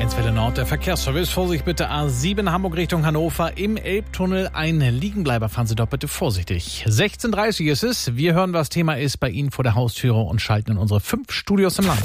1 Welle Nord, der Verkehrsservice. Vorsicht bitte, A7 Hamburg Richtung Hannover. Im Elbtunnel ein Liegenbleiber. Fahren Sie doch bitte vorsichtig. 16:30 ist es. Wir hören, was Thema ist bei Ihnen vor der Haustüre und schalten in unsere 5 Studios im Land.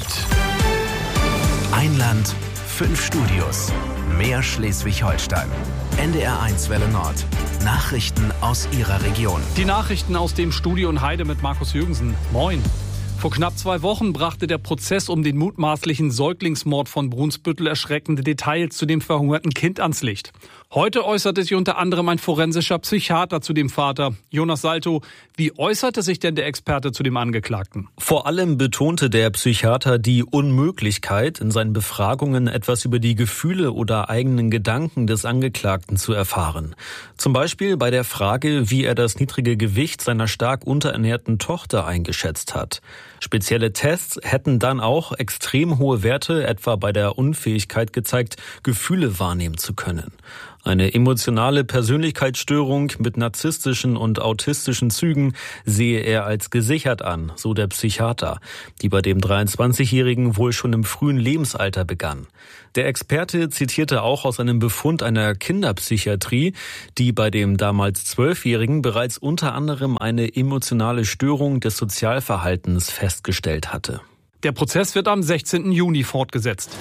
Ein Land, 5 Studios. Mehr Schleswig-Holstein. NDR 1 Welle Nord. Nachrichten aus Ihrer Region. Die Nachrichten aus dem Studio in Heide mit Markus Jürgensen. Moin. Vor knapp 2 Wochen brachte der Prozess um den mutmaßlichen Säuglingsmord von Brunsbüttel erschreckende Details zu dem verhungerten Kind ans Licht. Heute äußerte sich unter anderem ein forensischer Psychiater zu dem Vater. Jonas Salto, wie äußerte sich denn der Experte zu dem Angeklagten? Vor allem betonte der Psychiater die Unmöglichkeit, in seinen Befragungen etwas über die Gefühle oder eigenen Gedanken des Angeklagten zu erfahren. Zum Beispiel bei der Frage, wie er das niedrige Gewicht seiner stark unterernährten Tochter eingeschätzt hat. Spezielle Tests hätten dann auch extrem hohe Werte, etwa bei der Unfähigkeit gezeigt, Gefühle wahrnehmen zu können. Eine emotionale Persönlichkeitsstörung mit narzisstischen und autistischen Zügen sehe er als gesichert an, so der Psychiater, die bei dem 23-Jährigen wohl schon im frühen Lebensalter begann. Der Experte zitierte auch aus einem Befund einer Kinderpsychiatrie, die bei dem damals 12-Jährigen bereits unter anderem eine emotionale Störung des Sozialverhaltens festgestellt hatte. Der Prozess wird am 16. Juni fortgesetzt.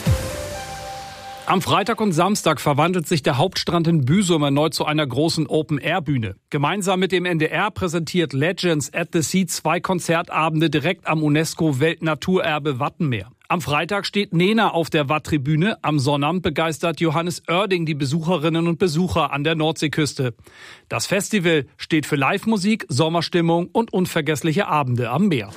Am Freitag und Samstag verwandelt sich der Hauptstrand in Büsum erneut zu einer großen Open-Air-Bühne. Gemeinsam mit dem NDR präsentiert Legends at the Sea 2 Konzertabende direkt am UNESCO-Weltnaturerbe Wattenmeer. Am Freitag steht Nena auf der Watttribüne. Am Sonnabend begeistert Johannes Oerding die Besucherinnen und Besucher an der Nordseeküste. Das Festival steht für Live-Musik, Sommerstimmung und unvergessliche Abende am Meer.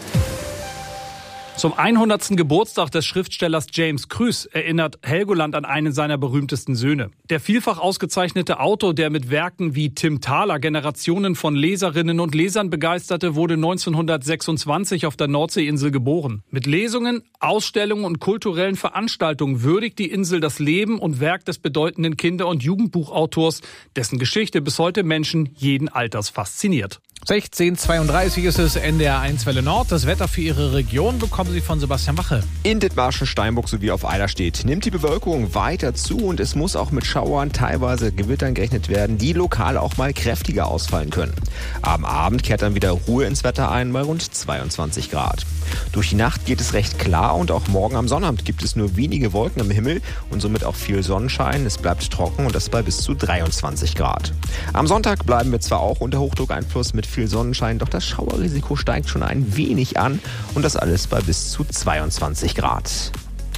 Zum 100. Geburtstag des Schriftstellers James Krüss erinnert Helgoland an einen seiner berühmtesten Söhne. Der vielfach ausgezeichnete Autor, der mit Werken wie Tim Thaler Generationen von Leserinnen und Lesern begeisterte, wurde 1926 auf der Nordseeinsel geboren. Mit Lesungen, Ausstellungen und kulturellen Veranstaltungen würdigt die Insel das Leben und Werk des bedeutenden Kinder- und Jugendbuchautors, dessen Geschichte bis heute Menschen jeden Alters fasziniert. 16:32 ist es, NDR 1 Welle Nord. Das Wetter für Ihre Region bekommen Sie von Sebastian Wache. In Dithmarschen, Steinburg sowie auf Eiderstedt nimmt die Bewölkung weiter zu und es muss auch mit Schauern, teilweise Gewittern gerechnet werden, die lokal auch mal kräftiger ausfallen können. Am Abend kehrt dann wieder Ruhe ins Wetter ein bei rund 22 Grad. Durch die Nacht geht es recht klar und auch morgen am Sonnabend gibt es nur wenige Wolken am Himmel und somit auch viel Sonnenschein. Es bleibt trocken und das bei bis zu 23 Grad. Am Sonntag bleiben wir zwar auch unter Hochdruckeinfluss mit viel Sonnenschein, doch das Schauerrisiko steigt schon ein wenig an und das alles bei bis zu 22 Grad.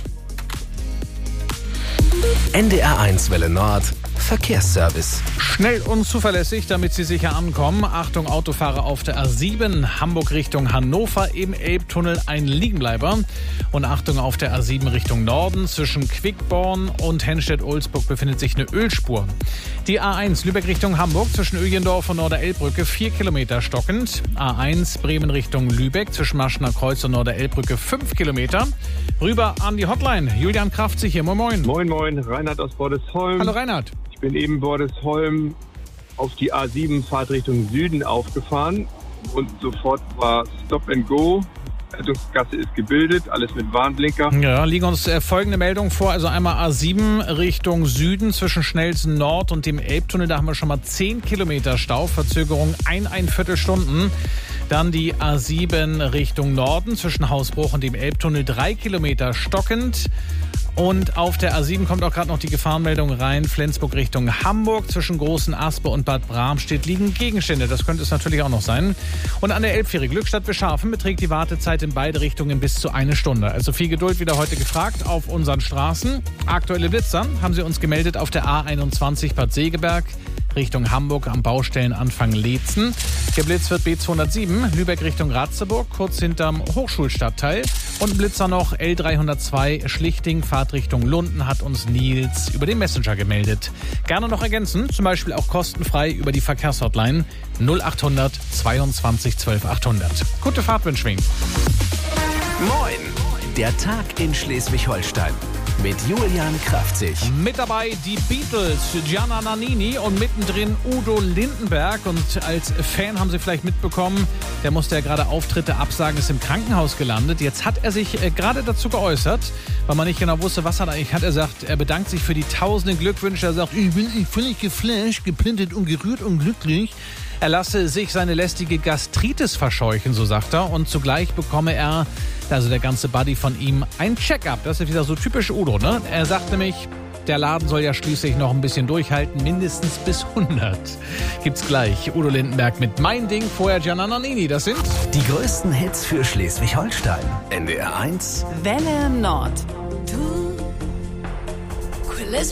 NDR 1 Welle Nord. Verkehrsservice. Schnell und zuverlässig, damit Sie sicher ankommen. Achtung, Autofahrer auf der A7, Hamburg Richtung Hannover, im Elbtunnel ein Liegenbleiber. Und Achtung, auf der A7 Richtung Norden, zwischen Quickborn und Henstedt-Ulzburg befindet sich eine Ölspur. Die A1 Lübeck Richtung Hamburg, zwischen Öjendorf und Norderelbbrücke 4 Kilometer stockend. A1 Bremen Richtung Lübeck, zwischen Maschener Kreuz und Norderelbbrücke 5 Kilometer. Rüber an die Hotline. Julian Kraftzig hier, moin moin. Moin moin, Reinhard aus Bordesholm. Hallo Reinhard. Ich bin eben Bordesholm auf die A7 Fahrt Richtung Süden aufgefahren und sofort war Stop and Go. Rettungsgasse ist gebildet, alles mit Warnblinker. Ja, liegen uns folgende Meldungen vor. Also einmal A7 Richtung Süden zwischen Schnellsen Nord und dem Elbtunnel. Da haben wir schon mal 10 Kilometer Stau, Verzögerung 1,25 Stunden. Dann die A7 Richtung Norden zwischen Hausbruch und dem Elbtunnel 3 Kilometer stockend. Und auf der A7 kommt auch gerade noch die Gefahrenmeldung rein. Flensburg Richtung Hamburg. Zwischen Großen Aspe und Bad Bramstedt liegen Gegenstände. Das könnte es natürlich auch noch sein. Und an der Elbfähre Glückstadt-Bescharfen beträgt die Wartezeit in beide Richtungen bis zu 1 Stunde. Also viel Geduld wieder heute gefragt auf unseren Straßen. Aktuelle Blitzer haben Sie uns gemeldet auf der A21 Bad Segeberg Richtung Hamburg am Baustellenanfang Leetzen. Geblitzt wird B207 Lübeck Richtung Ratzeburg, kurz hinterm Hochschulstadtteil. Und Blitzer noch L302 Schlichting, Fahrtrichtung Lunden, hat uns Nils über den Messenger gemeldet. Gerne noch ergänzen, zum Beispiel auch kostenfrei über die Verkehrshotline 0800 22 12 800. Gute Fahrt wünschen wir Ihnen. Moin, der Tag in Schleswig-Holstein. mit Julian Kraftzig. Mit dabei die Beatles, Gianna Nannini und mittendrin Udo Lindenberg. Und als Fan haben Sie vielleicht mitbekommen, der musste ja gerade Auftritte absagen, ist im Krankenhaus gelandet. Jetzt hat er sich gerade dazu geäußert, weil man nicht genau wusste, was er eigentlich hat. Er sagt, er bedankt sich für die tausenden Glückwünsche. Er sagt, ich bin völlig geflasht, geplättet und gerührt und glücklich. Er lasse sich seine lästige Gastritis verscheuchen, so sagt er. Und zugleich bekomme er, also der ganze Buddy von ihm, ein Check-up. Das ist wieder so typisch Udo, ne? Er sagt nämlich, der Laden soll ja schließlich noch ein bisschen durchhalten, mindestens bis 100. Gibt's gleich. Udo Lindenberg mit Mein Ding, vorher Gianna Nannini. Das sind die größten Hits für Schleswig-Holstein. NDR 1 Welle Nord.